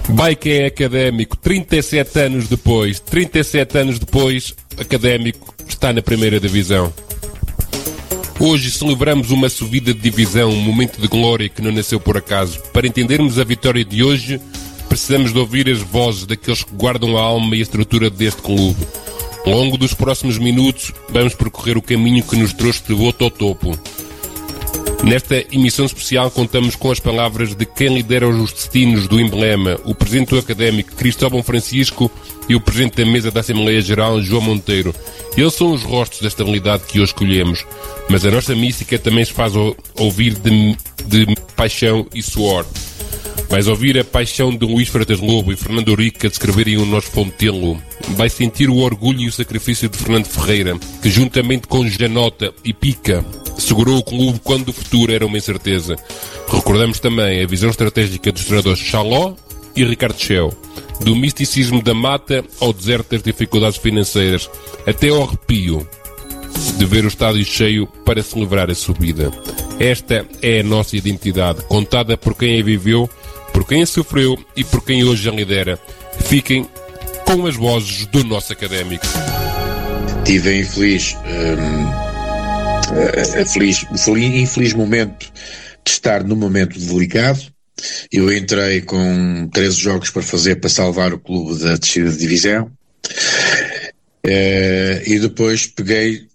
Bike é Académico, 37 anos depois, Académico está na primeira divisão. Hoje celebramos uma subida de divisão, um momento de glória que não nasceu por acaso. Para entendermos a vitória de hoje, precisamos de ouvir as vozes daqueles que guardam a alma e a estrutura deste clube. Ao longo dos próximos minutos, vamos percorrer o caminho que nos trouxe de volta ao topo. Nesta emissão especial contamos com as palavras de quem lidera os destinos do emblema, o Presidente do Académico, Cristóvão Francisco, e o Presidente da Mesa da Assembleia Geral, João Monteiro. Eles são os rostos da estabilidade que hoje escolhemos, mas a nossa mística também se faz ouvir de paixão e suor. Vais ouvir a paixão de Luís Freitas Lobo e Fernando Eurico a descreverem o nosso Fontelo. Vais sentir o orgulho e o sacrifício de Fernando Ferreira, que juntamente com Janota e Pica segurou o clube quando o futuro era uma incerteza. Recordamos também a visão estratégica dos treinadores Chaló e Ricardo Cheu, do misticismo da mata ao deserto das dificuldades financeiras, até ao arrepio de ver o estádio cheio para celebrar a subida. Esta é a nossa identidade, contada por quem a viveu, por quem a sofreu e por quem hoje a lidera. Fiquem com as vozes do nosso Académico. Tive infeliz momento de estar num momento delicado. Eu entrei com 13 jogos para fazer para salvar o clube da descida de divisão, e depois peguei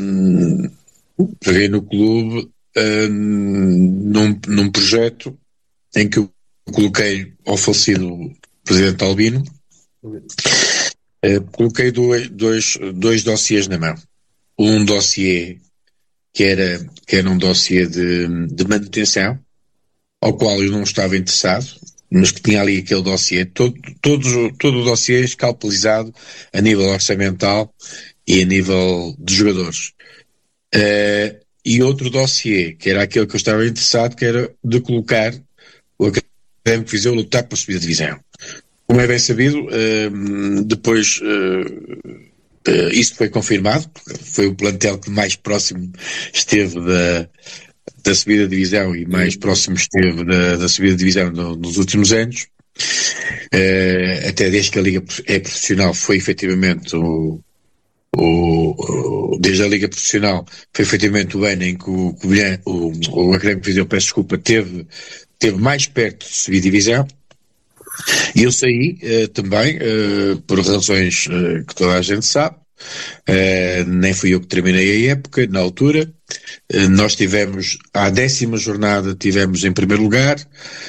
no clube num projeto em que eu coloquei ao falecido Presidente Albino, coloquei dois dossiês na mão. Um dossiê que era um dossiê de manutenção, ao qual eu não estava interessado, mas que tinha ali aquele dossiê, todo o dossiê escalpelizado a nível orçamental e a nível de jogadores. E outro dossiê, que era aquele que eu estava interessado, que era de colocar o Académico Viseu lutar para subir a divisão. Como é bem sabido, depois isso foi confirmado, foi o plantel que mais próximo esteve da subida de divisão e mais próximo esteve da subida de divisão nos últimos anos, até desde que a Liga é profissional foi efetivamente desde a Liga Profissional foi efetivamente o ano em que o Académico Viseu, peço desculpa, teve mais perto de subir divisão. E eu saí também por razões que toda a gente sabe. Nem fui eu que terminei a época na altura. Nós tivemos à 10ª jornada, tivemos em primeiro lugar.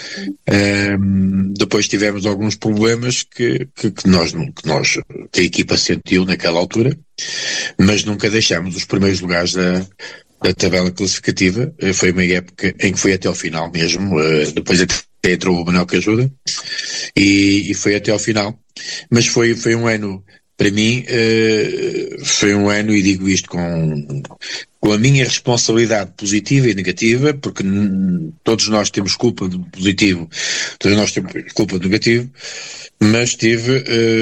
Depois tivemos alguns problemas que a equipa sentiu naquela altura, mas nunca deixámos os primeiros lugares da tabela classificativa. Foi uma época em que foi até ao final mesmo, depois até entrou o Manuel Cajuda e foi até ao final, mas foi um ano, para mim, foi um ano, e digo isto com a minha responsabilidade positiva e negativa, porque todos nós temos culpa do positivo, todos nós temos culpa do negativo, mas tive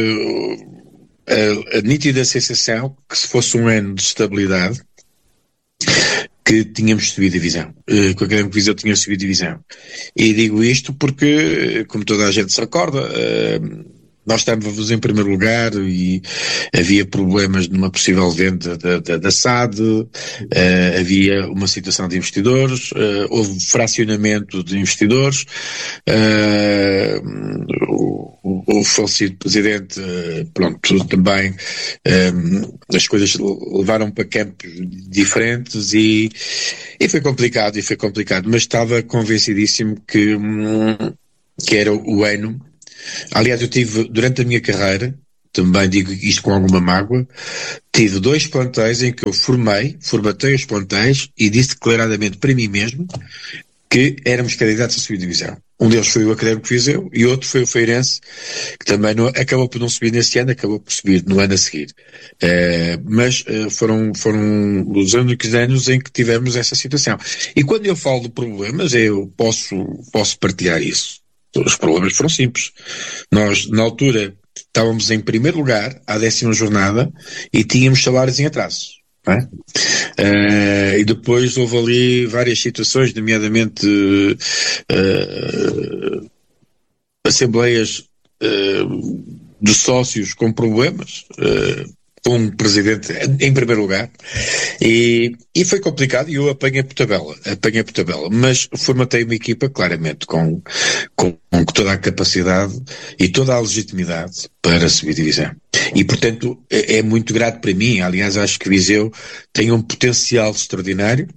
a nítida sensação que se fosse um ano de estabilidade, que tínhamos subido divisão, que o Académico Viseu tinha subido divisão. E digo isto porque, como toda a gente se recorda, nós estávamos em primeiro lugar e havia problemas numa possível venda da SAD, havia uma situação de investidores, houve fracionamento de investidores, o falecido presidente, pronto, também as coisas levaram para campos diferentes e foi complicado, mas estava convencidíssimo que era o ano. Aliás, eu tive, durante a minha carreira, também digo isto com alguma mágoa, tive 2 plantéis em que eu formatei os plantéis e disse declaradamente para mim mesmo que éramos candidatos a subir divisão. Um deles foi o Académico Viseu e outro foi o Feirense, que também acabou por não subir nesse ano, acabou por subir no ano a seguir. Mas foram os únicos anos em que tivemos essa situação. E quando eu falo de problemas, eu posso partilhar isso. Os problemas foram simples. Nós, na altura, estávamos em primeiro lugar, à 10ª jornada, e tínhamos salários em atraso. Não é? E depois houve ali várias situações, nomeadamente assembleias de sócios com problemas, com um presidente em primeiro lugar, e foi complicado, e eu apanhei por tabela, mas formatei uma equipa claramente com toda a capacidade e toda a legitimidade para subir divisão. E portanto é muito grato para mim, aliás acho que Viseu tem um potencial extraordinário.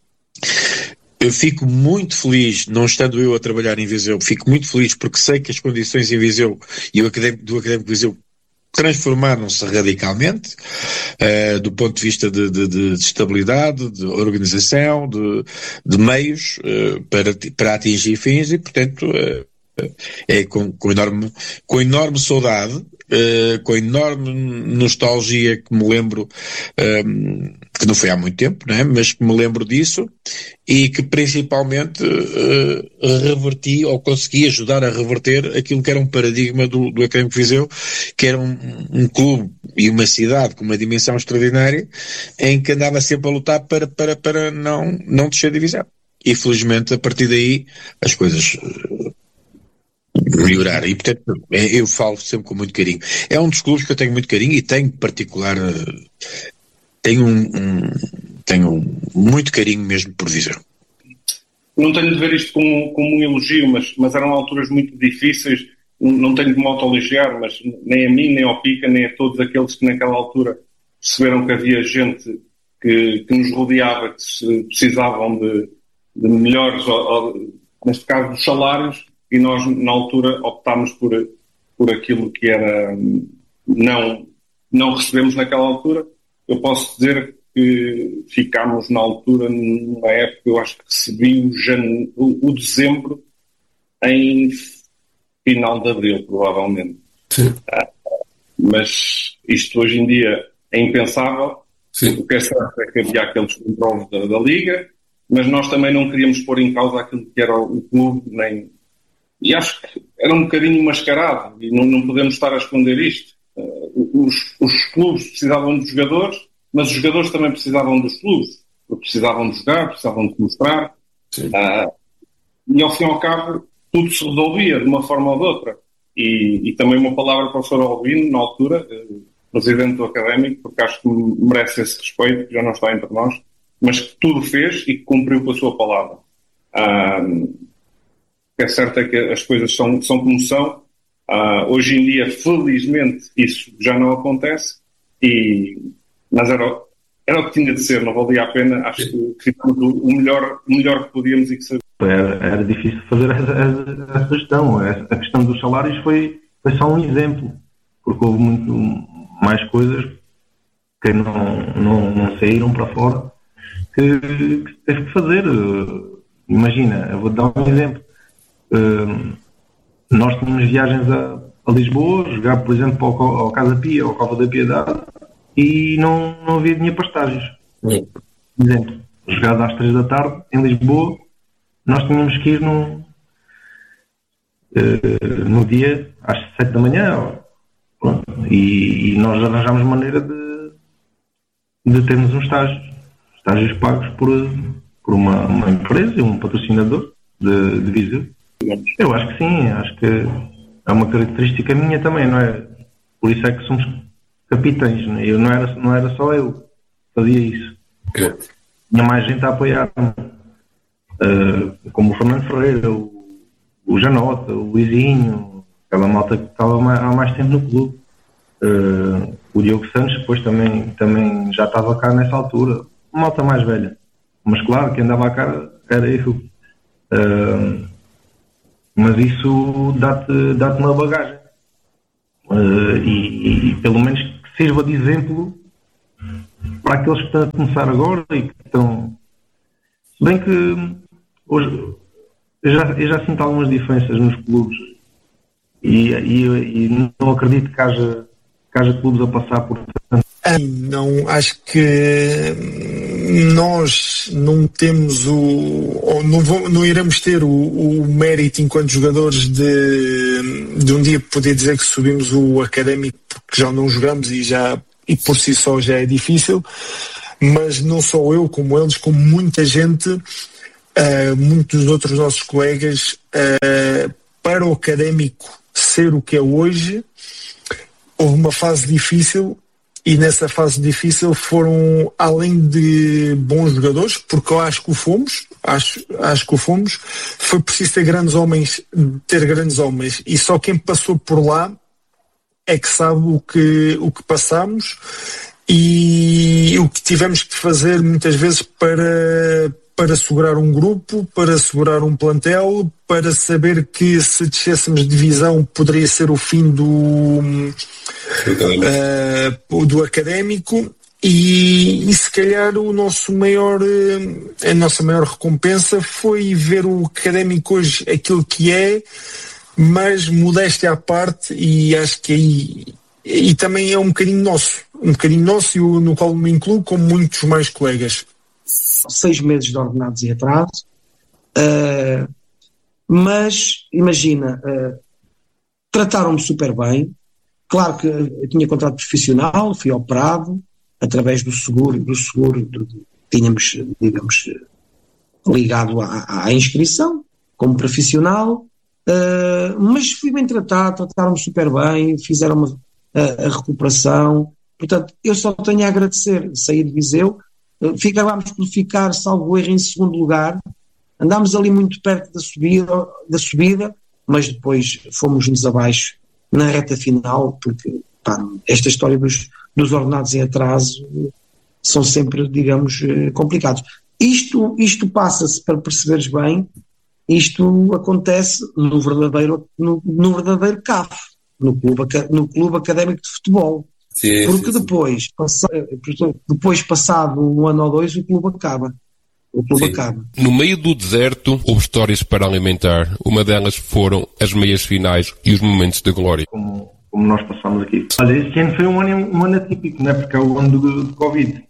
Eu fico muito feliz, não estando eu a trabalhar em Viseu, fico muito feliz porque sei que as condições em Viseu e do Académico de Viseu transformaram-se radicalmente, do ponto de vista de estabilidade, de organização, de meios, para atingir fins, e portanto é com enorme saudade, com enorme nostalgia que me lembro, que não foi há muito tempo, não é? Mas que me lembro disso, e que principalmente reverti, ou consegui ajudar a reverter aquilo que era um paradigma do Académico de Viseu, que era um clube e uma cidade com uma dimensão extraordinária, em que andava sempre a lutar para não descer de divisão. E felizmente a partir daí as coisas melhorar, e portanto eu falo sempre com muito carinho. É um dos clubes que eu tenho muito carinho, e tenho particular, tenho muito carinho mesmo por Viseu. Não tenho de ver isto como um elogio, mas eram alturas muito difíceis, não tenho de me autoelogiar, mas nem a mim, nem ao Pica, nem a todos aqueles que naquela altura perceberam que havia gente que nos rodeava, que precisavam de melhores, ou, neste caso dos salários, e nós, na altura, optámos por aquilo que era não recebemos naquela altura. Eu posso dizer que ficámos, na altura, numa época, eu acho que recebi o dezembro em final de abril, provavelmente. Sim. Mas isto hoje em dia é impensável. Sim. O que é certo é que havia aqueles controles da Liga, mas nós também não queríamos pôr em causa aquilo que era o clube, e acho que era um bocadinho mascarado, e não podemos estar a esconder isto. Os clubes precisavam de jogadores, mas os jogadores também precisavam dos clubes, porque precisavam de jogar, precisavam de mostrar, e ao fim e ao cabo tudo se resolvia de uma forma ou de outra. E também uma palavra para o Sr. Albino, na altura, presidente do Académico, porque acho que merece esse respeito, que já não está entre nós, mas que tudo fez e que cumpriu com a sua palavra. O que é certo é que as coisas são como são. Hoje em dia, felizmente, isso já não acontece, mas era o que tinha de ser, não valia a pena. Acho que fizemos o melhor que podíamos e que sabíamos. Era difícil fazer essa gestão. A questão dos salários foi só um exemplo, porque houve muito mais coisas que não saíram para fora que teve que fazer. Imagina, eu vou dar um exemplo. Nós tínhamos viagens a Lisboa, jogar, por exemplo, ao Casa Pia ou ao Cova da Piedade, e não havia dinheiro para estágios. Por exemplo, jogado às 3 da tarde em Lisboa, nós tínhamos que ir no dia às 7 da manhã, pronto, e nós arranjámos maneira de termos estágios pagos por uma empresa, um patrocinador de Viseu. Eu acho que sim, acho que é uma característica minha também, não é? Por isso é que somos capitães, não é? Não era só eu que fazia isso. Tinha mais gente a apoiar-me, como o Fernando Ferreira, o Janota, o Luizinho, aquela malta que estava há mais tempo no clube. O Diogo Santos depois também já estava cá nessa altura, uma malta mais velha, mas claro, quem andava cá era eu. Mas isso dá-te uma bagagem, e pelo menos que sirva de exemplo para aqueles que estão a começar agora e que estão. Se bem que hoje eu já sinto algumas diferenças nos clubes, e não acredito que haja clubes a passar por tanto. Não, acho que nós não temos não iremos ter o mérito enquanto jogadores de um dia poder dizer que subimos o Académico, porque já não jogamos e por si só já é difícil, mas não só eu, como eles, como muita gente, muitos dos outros nossos colegas, para o Académico ser o que é hoje, houve uma fase difícil, e nessa fase difícil foram, além de bons jogadores, porque eu acho que o fomos, foi preciso ter grandes homens, e só quem passou por lá é que sabe o que passámos e o que tivemos que fazer muitas vezes para segurar um grupo, para segurar um plantel, para saber que se descêssemos de divisão poderia ser o fim do académico, e se calhar a nossa maior recompensa foi ver o académico hoje aquilo que é, mas modéstia à parte, e acho que aí e também é um bocadinho nosso e no qual me incluo, como muitos mais colegas. 6 meses de ordenados em atraso, mas imagina, trataram-me super bem. Claro que eu tinha contrato profissional, fui operado através do seguro tínhamos, digamos, ligado à inscrição como profissional, mas fui bem tratado, trataram-me super bem, fizeram a recuperação. Portanto, eu só tenho a agradecer. Saí de Viseu, acabámos por ficar, salvo erro, em segundo lugar, andámos ali muito perto da subida, mas depois fomos-nos abaixo na reta final, porque esta história dos ordenados em atraso são sempre, digamos, complicados. Isto passa-se, para perceberes bem, isto acontece no verdadeiro CAF, no Clube Académico de Futebol. Sim, porque sim. Depois, passado um ano ou dois, o clube acaba. No meio do deserto houve histórias para alimentar. Uma delas foram as meias finais e os momentos de glória. Como nós passamos aqui. Olha, este ano foi um ano atípico, né? Porque é o ano do Covid.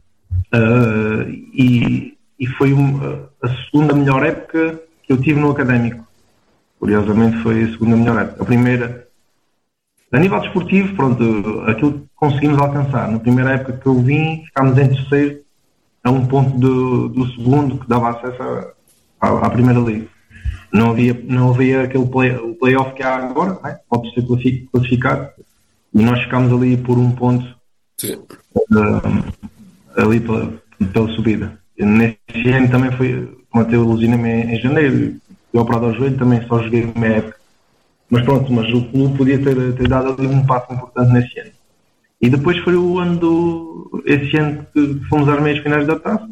E foi a segunda melhor época que eu tive no académico. Curiosamente foi a segunda melhor época. A primeira, a nível desportivo, pronto, aquilo que conseguimos alcançar. Na primeira época que eu vim, ficámos em terceiro, a um ponto do segundo, que dava acesso à primeira liga. Não havia aquele play-off que há agora, né? Pode ser classificado, e nós ficámos ali por um ponto. Sim. Ali pela subida. Nesse ano também foi, eu lesionei-me em janeiro, eu operado ao joelho, também só joguei uma época. Mas pronto, o clube podia ter dado ali um passo importante nesse ano. E depois foi o ano esse ano que fomos às meias finais da taça,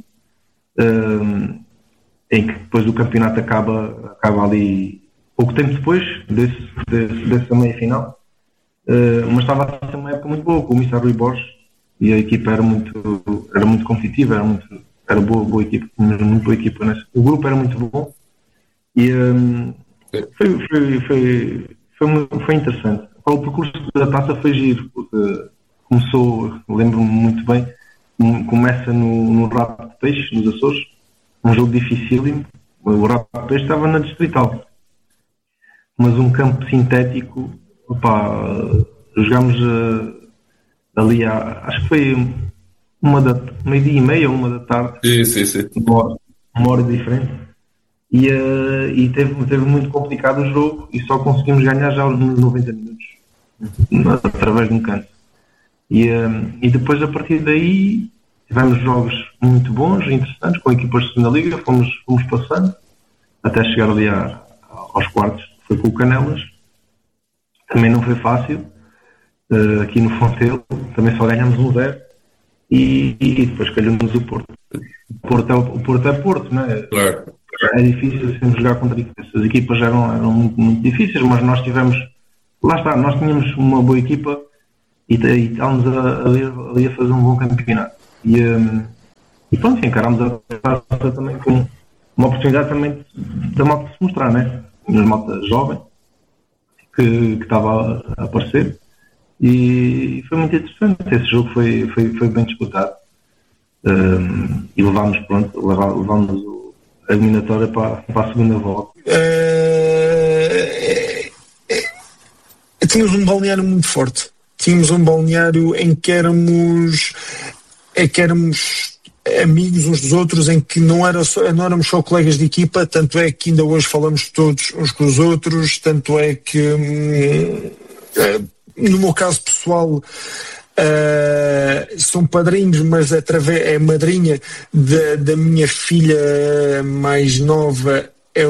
em que depois o campeonato acaba ali pouco tempo depois dessa meia final. Mas estava a ser uma época muito boa, com o Mr. Rui Borges, e a equipa era muito competitiva, era boa equipa, muito boa equipa. O grupo era muito bom e foi interessante. O percurso da taça foi giro, porque começou, lembro-me muito bem, começa no Rabo de Peixe, nos Açores, um jogo dificílimo. O Rabo de Peixe estava na Distrital, mas um campo sintético, jogámos ali, acho que foi meio-dia e meia, 13h. Sim. Uma hora diferente. E teve muito complicado o jogo, e só conseguimos ganhar já nos 90 minutos, através de um canto. E depois, a partir daí, tivemos jogos muito bons, interessantes, com equipas de segunda liga, fomos passando, até chegar ali aos quartos, foi com o Canelas. Também não foi fácil, aqui no Fontelo, também só ganhámos 1-0, e depois calhou-nos o Porto. O Porto é Porto, não é? Claro. É difícil sempre jogar contra equipas. As equipas eram muito, muito difíceis, mas nós tínhamos uma boa equipa e estávamos ali a fazer um bom campeonato. E pronto, encarámos a taça também com uma oportunidade também da malta se mostrar, né? Uma malta jovem que estava a aparecer, e foi muito interessante. Esse jogo foi bem disputado, e levámos a eliminatória para a segunda volta. Tínhamos um balneário muito forte. Tínhamos um balneário em que éramos amigos uns dos outros, em que não éramos só colegas de equipa, tanto é que ainda hoje falamos todos uns com os outros, tanto é que no meu caso pessoal são padrinhos, mas é madrinha da minha filha mais nova, é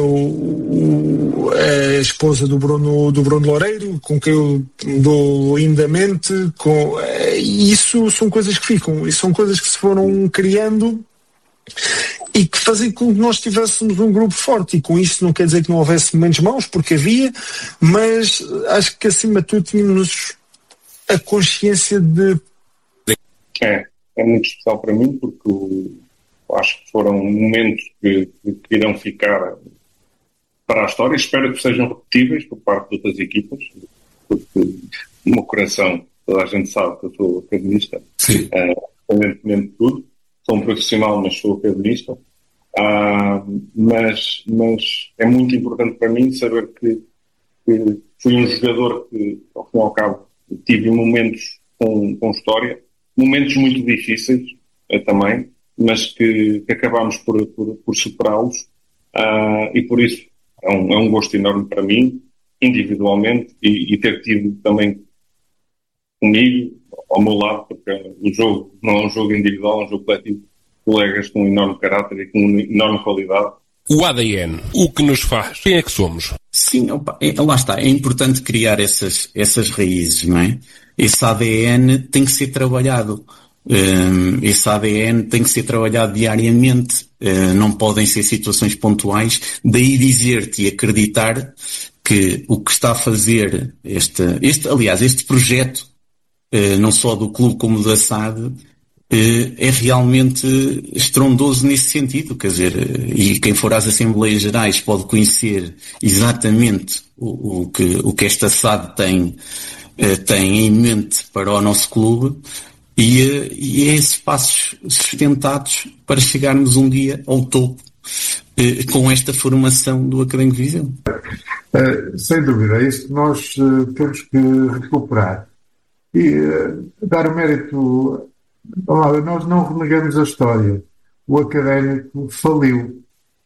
a esposa do Bruno Loureiro, com quem eu dou lindamente, e isso são coisas que ficam, e são coisas que se foram criando e que fazem com que nós tivéssemos um grupo forte, e com isso não quer dizer que não houvesse momentos maus, porque havia, mas acho que acima de tudo tínhamos a consciência de... É muito especial para mim, porque acho que foram momentos que irão ficar para a história. Espero que sejam repetíveis por parte de outras equipas, porque no meu coração toda a gente sabe que eu sou academista, independentemente de tudo. Sou um profissional, mas sou academista. Mas é muito importante para mim saber que fui um jogador que, ao fim e ao cabo, tive momentos com história, momentos muito difíceis também, mas que acabámos por superá-los, e por isso é um gosto enorme para mim, individualmente, e ter tido também comigo, ao meu lado, porque o jogo não é um jogo individual, é um jogo coletivo, colegas com um enorme caráter e com uma enorme qualidade. O ADN, o que nos faz, quem é que somos? Sim, lá está, é importante criar essas raízes, não é? Esse ADN tem que ser trabalhado. Esse ADN tem que ser trabalhado diariamente, não podem ser situações pontuais, daí dizer-te e acreditar que o que está a fazer este projeto, não só do clube como da SAD, é realmente estrondoso nesse sentido, quer dizer, e quem for às Assembleias Gerais pode conhecer exatamente o que esta SAD tem em mente para o nosso clube, e é esses passos sustentados para chegarmos um dia ao topo com esta formação do Académico Viseu. Sem dúvida, é isso que nós temos que recuperar e dar o mérito. Nós não renegamos a história. O Académico faliu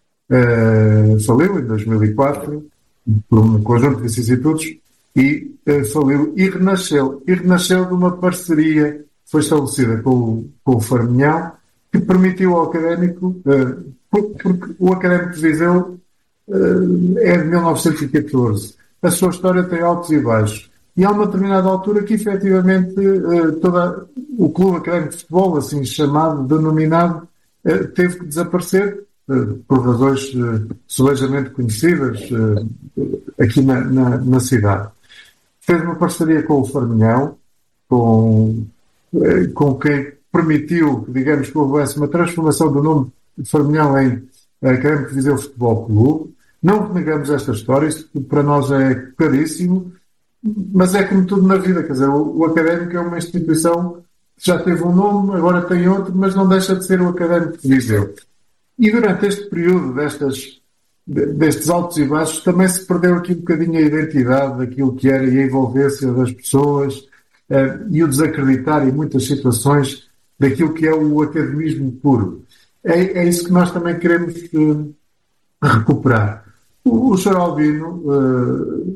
em 2004 por um conjunto de vicissitudes e faliu e renasceu de uma parceria que foi estabelecida com o Farminhão, que permitiu ao Académico, porque o Académico de Viseu é de 1914, a sua história tem altos e baixos. E há uma determinada altura que, efetivamente, o Clube Académico de Futebol, assim chamado, denominado, teve que desaparecer, por razões solejamente conhecidas aqui na cidade. Fez uma parceria com o Farminhão, com quem permitiu, digamos, que houvesse uma transformação do nome de Farminhão em Académico de Viseu Futebol Clube. Não renegamos esta história, isto para nós é caríssimo. Mas é como tudo na vida, quer dizer, o Académico é uma instituição que já teve um nome, agora tem outro, mas não deixa de ser o Académico de Viseu. E durante este período destes altos e baixos também se perdeu aqui um bocadinho a identidade daquilo que era e a envolvência das pessoas e o desacreditar em muitas situações daquilo que é o academismo puro. É isso que nós também queremos recuperar. O Sr. Albino...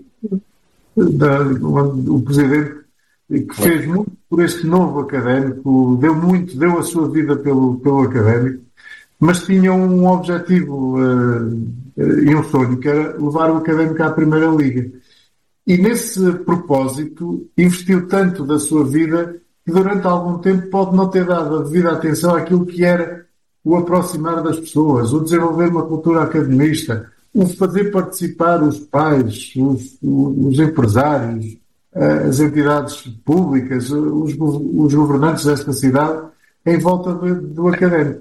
o presidente, que fez muito por este novo Académico, deu a sua vida pelo Académico, mas tinha um objetivo e um sonho, que era levar o Académico à Primeira Liga. E nesse propósito investiu tanto da sua vida que durante algum tempo pode não ter dado a devida atenção àquilo que era o aproximar das pessoas, o desenvolver uma cultura academista, o fazer participar os pais, os empresários, as entidades públicas, os governantes desta cidade em volta do Académico.